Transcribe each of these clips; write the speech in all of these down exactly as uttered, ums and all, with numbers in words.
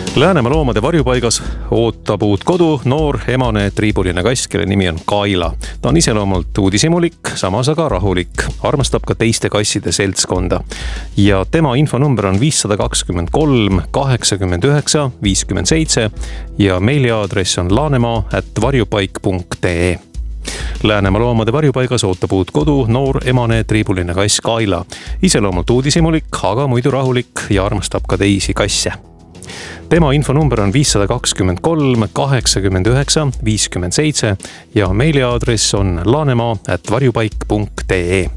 Läänemaa loomade varjupaigas ootab uut kodu noor emane triibuline kass, kelle nimi on Kaila. Ta on iseloomult uudishimulik, samas aga rahulik. Armastab ka teiste kasside seltskonda. Ja tema infonumber on viis kakskümmend kolm kaheksakümmend üheksa viiskümmend seitse ja meiliaadress on laanemaa at varjupaik punkt ee. Läänemaa loomade varjupaigas ootab uut kodu noor emane triibuline kass Kaila. Iseloomult uudishimulik, aga muidu rahulik ja armastab ka teisi kasse. Tema infonumber on viis kakskümmend kolm kaheksakümmend üheksa viiskümmend seitse ja meiliaadress on laanemaa at varjupaik punkt ee.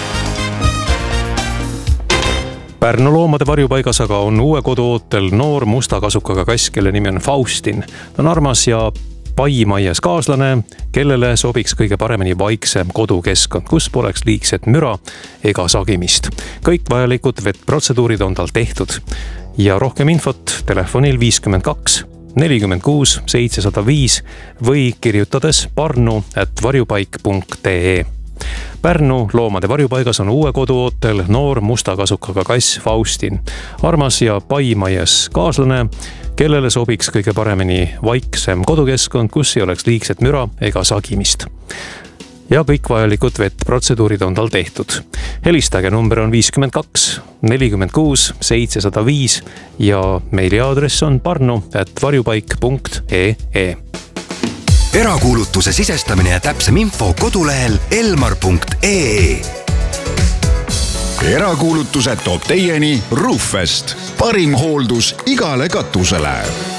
Pärnu loomade varjupaigas aga on uue kodu ootel noor musta kasukaga kass, kelle nimi on Faustin. Ta on armas ja paimaias kaaslane, kellele sobiks kõige paremini vaiksem kodukeskkond, kus poleks liigset müra ega sagimist. Kõik vajalikud vetprotseduurid on tal tehtud. Ja rohkem infot telefonil viiskümmend kaks nelikümmend kuus seitsesada viis või kirjutades parnu at varjupaik punkt ee. Pärnu loomade varjupaigas on uue kodu ootel noor musta kasukaga kass Faustin. Armas ja paimaias kaaslane, kellele sobiks kõige paremini vaiksem kodukeskkond, kus ei oleks liigset müra ega sagimist. Ja kõik vajalikud vetprotseduurid on tal tehtud. Helistage number on viiskümmend kaks nelikümmend kuus seitsesada viis ja meiliaadress on parnu at varjupaik punkt ee. Erakuulutuse sisestamine ja täpsem info kodulehel elmar punkt ee. Erakuulutused toob teieni Roofest. Parim hooldus igale katusele.